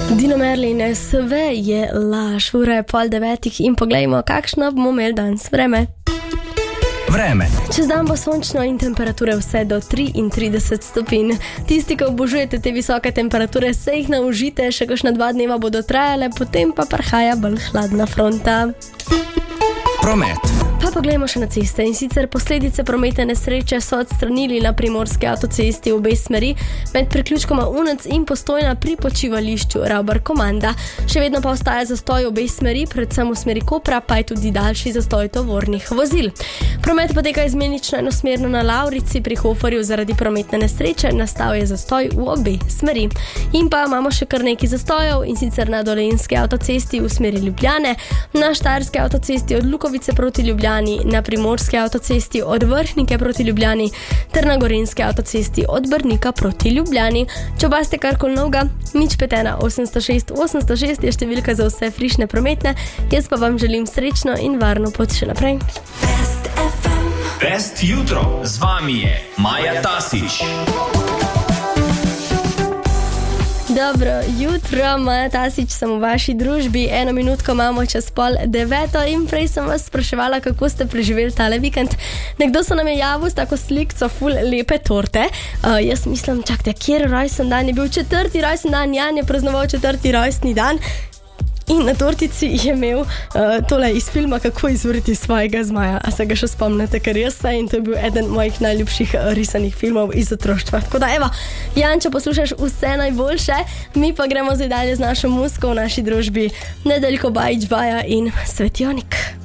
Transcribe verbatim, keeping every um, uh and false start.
Dino Merlin, sve je laž, ura je pol devetih in poglejmo, kakšno bomo imeli danes vreme. Vreme. Čez dan bo sončno in temperature vse do triintrideset stopinj. Tisti, ki obožujete te visoke temperature, se jih naužite, še kakšna dva dneva bodo trajale, potem pa prihaja bolj hladna fronta. Promet. Pa poglejmo še na ceste in sicer posledice prometne nesreče so odstranili na primorski avtocesti v obe smeri med priključkoma Unec in Postojna pri počivališču Ravbar Komanda. Še vedno pa ostaja zastoj v obe smeri, predvsem v smeri Kopra, pa je tudi daljši zastoj tovornih vozil. Promet poteka izmenično enosmerno na Lavrici, pri Hoferju zaradi prometne nesreče nastal je zastoj v obe smeri. In pa imamo še kar nekaj zastojev in sicer na Dolenjski avtocesti v smeri Ljubljane, na Štajerski avtocesti od Lukovice proti Ljubljani, na Primorski avtocesti od Vrhnike proti Ljubljani ter na Gorenjski avtocesti od Brnika proti Ljubljani. Če pa ste karkoli novega, nič pet ena osemsto šest osemsto šest je številka za vse frišne prometne. Jaz pa vam želim srečno in varno pot še naprej. Best ef em. Best jutro. Z vami je Maja Tasić. Dobro jutro, Maja Tasić, sem v vaši družbi, eno minutko imamo čez pol deveto in prej sem vas spraševala, kako ste preživeli tale vikend. Nekdo se nam je javil s tako slikco ful lepe torte. Uh, jaz mislim, čakajte, kjer rojsten dan je bil? Četrti rojsten dan, Jan je praznoval četrti rojstni dan. In na tortici je imel uh, tole iz filma Kako izuriti svojega zmaja. A se ga še spomnite, ker jaz se in to je bil eden mojih najljubših uh, risanih filmov iz otroštva. Tako da, evo, Jan, če poslušaš vse najboljše, mi pa gremo zdaj dalje z našo muziko v naši družbi. Nedeljko Bajić Baja in Svetionik.